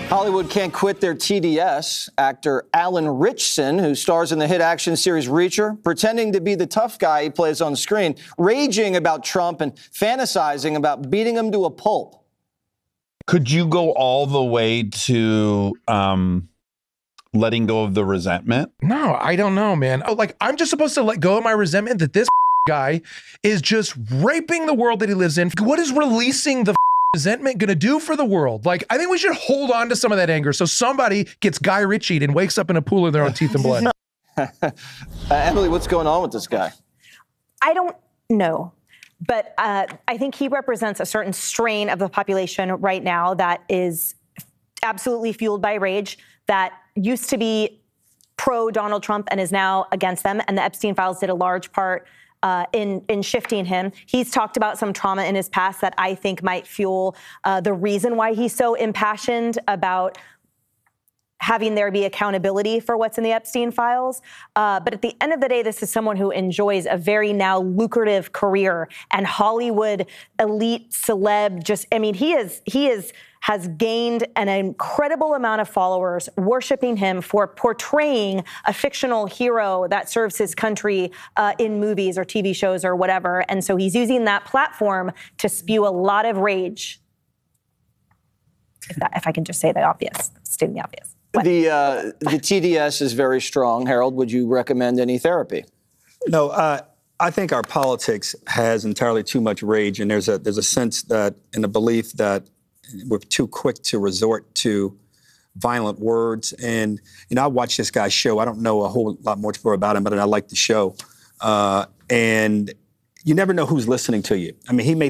Hollywood can't quit their TDS. Actor Alan Ritchson, who stars in the hit action series Reacher, pretending to be the tough guy he plays on screen, raging about Trump and fantasizing about beating him to a pulp. Could you go all the way to letting go of the resentment? No, I don't know, man. Oh, like, I'm just supposed to let go of my resentment that this guy is just raping the world that he lives in. What is releasing the resentment going to do for the world? Like, I think we should hold on to some of that anger so somebody gets Guy Ritchie'd and wakes up in a pool of their own teeth and blood. Emily, what's going on with this guy? I don't know. But I think he represents a certain strain of the population right now that is absolutely fueled by rage, that used to be pro-Donald Trump and is now against them. And the Epstein files did a large part in shifting him. He's talked about some trauma in his past that I think might fuel the reason why he's so impassioned about having there be accountability for what's in the Epstein files. But at the end of the day, this is someone who enjoys a very now lucrative career and Hollywood elite celeb. Has gained an incredible amount of followers worshiping him for portraying a fictional hero that serves his country in movies or TV shows or whatever. And so he's using that platform to spew a lot of rage. If I can just say the obvious, stating the obvious. The TDS is very strong. Harold, would you recommend any therapy? No, I think our politics has entirely too much rage, and there's a sense that, and a belief that we're too quick to resort to violent words. And, I watch this guy's show. I don't know a whole lot more about him, but I like the show. And you never know who's listening to you. I mean, he may